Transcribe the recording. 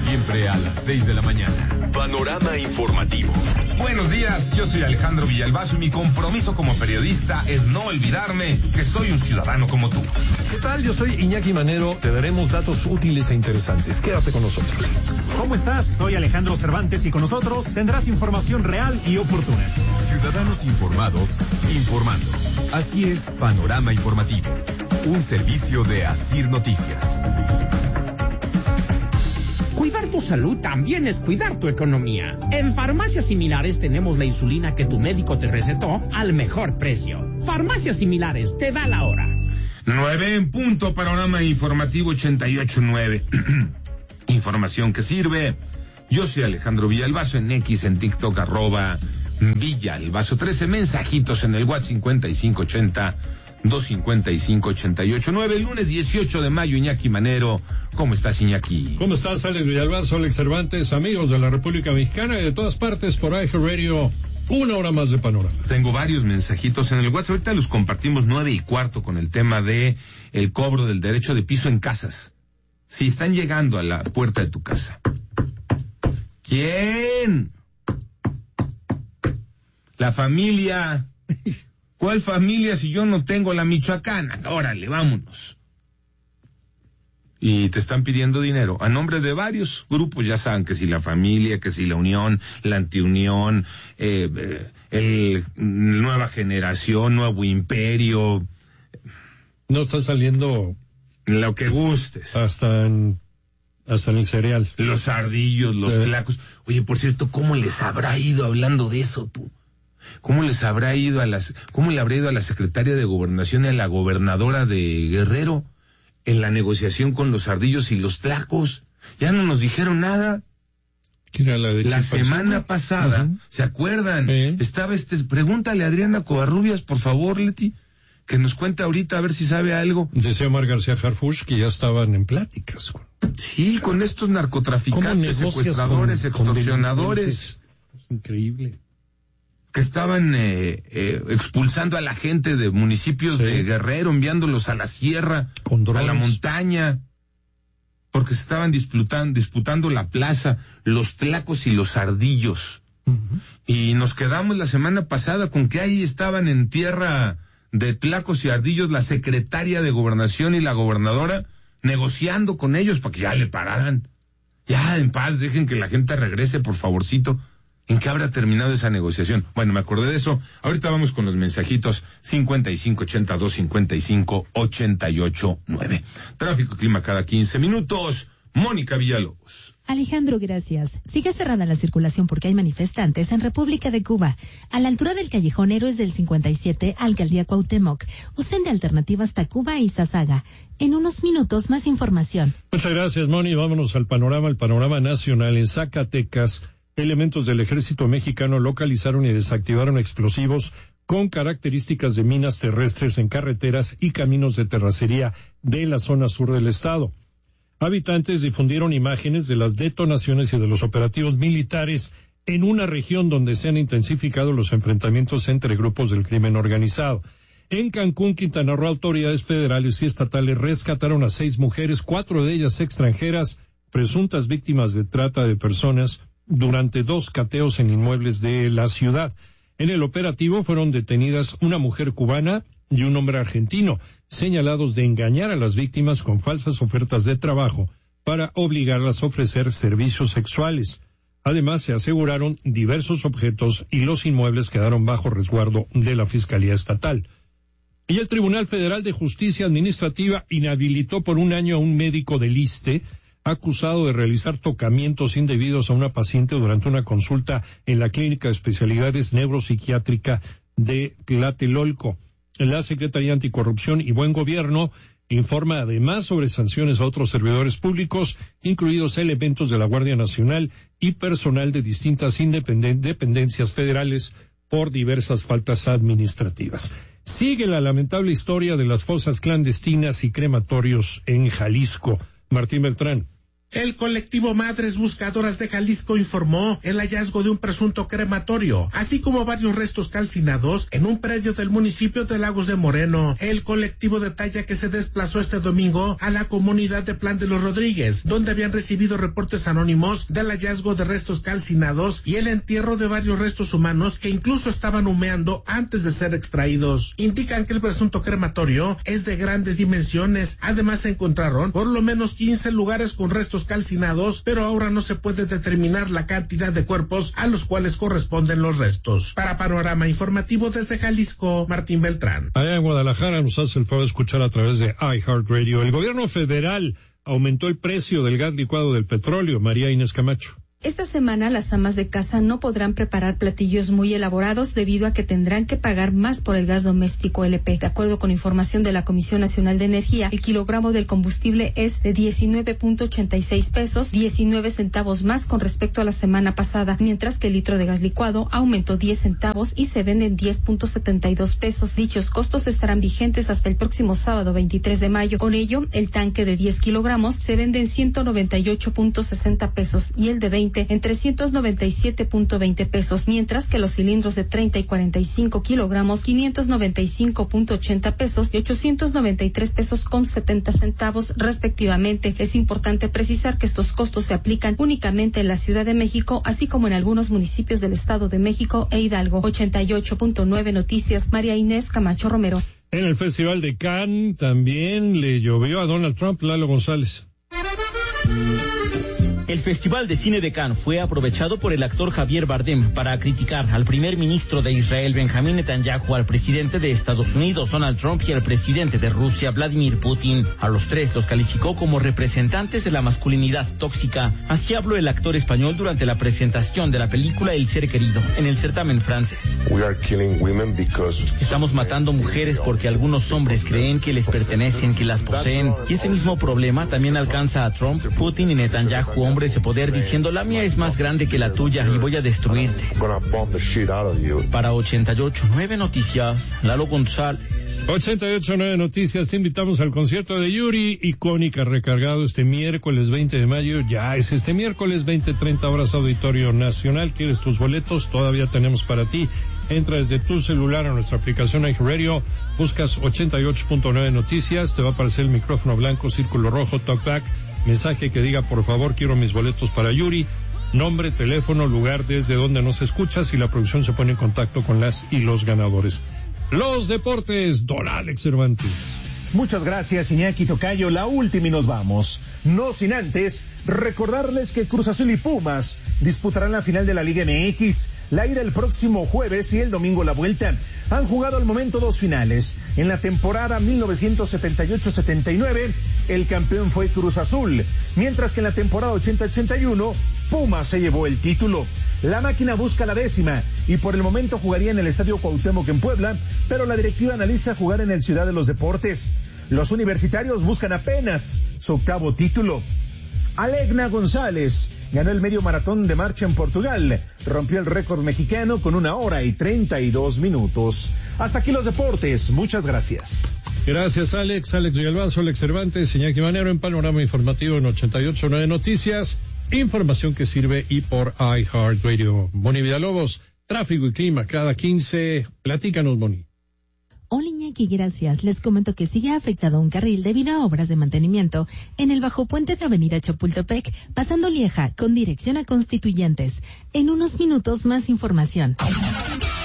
Siempre a las 6 de la mañana. Panorama informativo. Buenos días, yo soy Alejandro Villalbazo y mi compromiso como periodista es no olvidarme que soy un ciudadano como tú. ¿Qué tal? Yo soy Iñaki Manero. Te daremos datos útiles e interesantes. Quédate con nosotros. ¿Cómo estás? Soy Alejandro Cervantes y con nosotros tendrás información real y oportuna. Ciudadanos informados, informando. Así es, Panorama Informativo. Un servicio de Asir Noticias. Cuidar tu salud también es cuidar tu economía. En Farmacias Similares tenemos la insulina que tu médico te recetó al mejor precio. Farmacias Similares, te da la hora. 9 en punto, Panorama Informativo 88.9. Información que sirve. Yo soy Alejandro Villalbazo, en X, en TikTok, @Villalbazo. 13 mensajitos en el WhatsApp 5580-255-88.9. Lunes 18 de mayo, Iñaki Manero. ¿Cómo estás, Iñaki? ¿Cómo estás, Alex Villalbazo, Alex Cervantes, amigos de la República Mexicana y de todas partes por iHeartRadio? Una hora más de Panorama. Tengo varios mensajitos en el WhatsApp. Ahorita los compartimos 9:15 con el tema de el cobro del derecho de piso en casas. Si están llegando a la puerta de tu casa. ¿Quién? La familia. ¿Cuál familia si yo no tengo la michoacana? Órale, vámonos. Y te están pidiendo dinero a nombre de varios grupos, ya saben, que si la familia, que si la unión, la antiunión, nueva generación, nuevo imperio. No está saliendo lo que gustes. Hasta en el cereal. Los ardillos, los tlacos. Oye, por cierto, ¿cómo les habrá ido hablando de eso tú? ¿Cómo le habrá ido a la secretaria de Gobernación y a la gobernadora de Guerrero en la negociación con los ardillos y los tlacos? Ya no nos dijeron nada. La semana pasada, ¿se acuerdan? Estaba pregúntale a Adriana Covarrubias, por favor, Leti, que nos cuente ahorita a ver si sabe algo. Decía Omar García Harfuch que ya estaban en pláticas. Sí, con estos narcotraficantes, secuestradores, extorsionadores. Es increíble. Que estaban expulsando a la gente de municipios de Guerrero, enviándolos a la sierra, a la montaña, porque se estaban disputando la plaza, los tlacos y los ardillos. Y nos quedamos la semana pasada con que ahí estaban en tierra de tlacos y ardillos la secretaria de Gobernación y la gobernadora negociando con ellos para que ya le pararan. Ya, en paz, dejen que la gente regrese, por favorcito. ¿En qué habrá terminado esa negociación? Bueno, me acordé de eso. Ahorita vamos con los mensajitos 5580-255-88.9. Tráfico y clima cada 15 minutos. Mónica Villalobos. Alejandro, gracias. Sigue cerrada la circulación porque hay manifestantes en República de Cuba, a la altura del Callejón Héroes del 57, Alcaldía Cuauhtémoc. Usen de alternativa hasta Cuba y Sasaga. En unos minutos, más información. Muchas gracias, Moni. Vámonos al panorama nacional. En Zacatecas, elementos del ejército mexicano localizaron y desactivaron explosivos con características de minas terrestres en carreteras y caminos de terracería de la zona sur del estado. Habitantes difundieron imágenes de las detonaciones y de los operativos militares en una región donde se han intensificado los enfrentamientos entre grupos del crimen organizado. En Cancún, Quintana Roo, autoridades federales y estatales rescataron a 6 mujeres, 4 de ellas extranjeras, presuntas víctimas de trata de personas, durante 2 cateos en inmuebles de la ciudad. En el operativo fueron detenidas una mujer cubana y un hombre argentino, señalados de engañar a las víctimas con falsas ofertas de trabajo para obligarlas a ofrecer servicios sexuales. Además, se aseguraron diversos objetos y los inmuebles quedaron bajo resguardo de la Fiscalía Estatal. Y el Tribunal Federal de Justicia Administrativa inhabilitó por 1 año a un médico del ISSSTE acusado de realizar tocamientos indebidos a una paciente durante una consulta en la Clínica de Especialidades Neuropsiquiátrica de Tlatelolco. La Secretaría Anticorrupción y Buen Gobierno informa además sobre sanciones a otros servidores públicos, incluidos elementos de la Guardia Nacional y personal de distintas dependencias federales por diversas faltas administrativas. Sigue la lamentable historia de las fosas clandestinas y crematorios en Jalisco. Martín Beltrán. El colectivo Madres Buscadoras de Jalisco informó el hallazgo de un presunto crematorio, así como varios restos calcinados en un predio del municipio de Lagos de Moreno. El colectivo detalla que se desplazó este domingo a la comunidad de Plan de los Rodríguez, donde habían recibido reportes anónimos del hallazgo de restos calcinados y el entierro de varios restos humanos que incluso estaban humeando antes de ser extraídos. Indican que el presunto crematorio es de grandes dimensiones. Además se encontraron por lo menos 15 lugares con restos calcinados, pero ahora no se puede determinar la cantidad de cuerpos a los cuales corresponden los restos. Para Panorama Informativo desde Jalisco, Martín Beltrán. Allá en Guadalajara nos hace el favor de escuchar a través de iHeartRadio. El gobierno federal aumentó el precio del gas licuado del petróleo. María Inés Camacho. Esta semana las amas de casa no podrán preparar platillos muy elaborados debido a que tendrán que pagar más por el gas doméstico LP. De acuerdo con información de la Comisión Nacional de Energía, el kilogramo del combustible es de 19.86 pesos, 19 centavos más con respecto a la semana pasada, mientras que el litro de gas licuado aumentó 10 centavos y se vende en 10.72 pesos. Dichos costos estarán vigentes hasta el próximo sábado 23 de mayo. Con ello, el tanque de 10 kilogramos se vende en 198.60 pesos y el de 20 en 397.20 pesos, mientras que los cilindros de 30 y 45 kilogramos 595.80 pesos y 893 pesos con 70 centavos respectivamente. Es importante precisar que estos costos se aplican únicamente en la Ciudad de México, así como en algunos municipios del Estado de México e Hidalgo. 88.9 Noticias, María Inés Camacho Romero. En el Festival de Cannes también le llovió a Donald Trump. Lalo González. El Festival de Cine de Cannes fue aprovechado por el actor Javier Bardem para criticar al primer ministro de Israel, Benjamín Netanyahu, al presidente de Estados Unidos, Donald Trump, y al presidente de Rusia, Vladimir Putin. A los tres los calificó como representantes de la masculinidad tóxica. Así habló el actor español durante la presentación de la película El Ser Querido, en el certamen francés. Estamos matando mujeres porque algunos hombres creen que les pertenecen, que las poseen. Y ese mismo problema también alcanza a Trump, Putin y Netanyahu, hombres de poder, diciendo: la mía es más grande que la tuya y voy a destruirte. Para 88.9 Noticias, Lalo González. 88.9 Noticias, te invitamos al concierto de Yuri, icónica, recargado este miércoles 20 de mayo. Ya es este miércoles 20:30 horas, Auditorio Nacional. ¿Quieres tus boletos? Todavía tenemos para ti. Entra desde tu celular a nuestra aplicación iHeartRadio, buscas 88.9 Noticias, te va a aparecer el micrófono blanco, círculo rojo, talkback, mensaje que diga: por favor, quiero mis boletos para Yuri, nombre, teléfono, lugar desde donde nos escuchas, y la producción se pone en contacto con las y los ganadores. Los deportes, don Alex Cervantes. Muchas gracias, Iñaki Tocayo. La última y nos vamos. No sin antes recordarles que Cruz Azul y Pumas disputarán la final de la Liga MX, la ida el próximo jueves y el domingo la vuelta. Han jugado al momento 2 finales. En la temporada 1978-79, el campeón fue Cruz Azul, mientras que en la temporada 80-81, Pumas se llevó el título. La máquina busca la 10ª y por el momento jugaría en el Estadio Cuauhtémoc en Puebla, pero la directiva analiza jugar en el Ciudad de los Deportes. Los universitarios buscan apenas su 8º título. Alegna González ganó el medio maratón de marcha en Portugal, rompió el récord mexicano con 1 hora y 32 minutos. Hasta aquí los deportes, muchas gracias. Gracias, Alex Villalbazo, Alex Cervantes, Iñaki Manero en Panorama Informativo en 88.9 Noticias, información que sirve y por iHeartRadio. Moni Villalobos, tráfico y clima cada 15, platícanos, Moni. Hola, Iñaki, gracias. Les comento que sigue afectado un carril debido a obras de mantenimiento en el bajo puente de Avenida Chapultepec, pasando Lieja, con dirección a Constituyentes. En unos minutos más información.